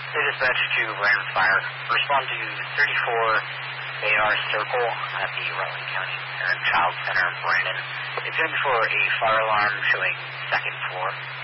They dispatched to Random Fire. Respond to 34 AR Circle at the Rutland County Parent Child Center in Brandon. It's in for a fire alarm showing second floor.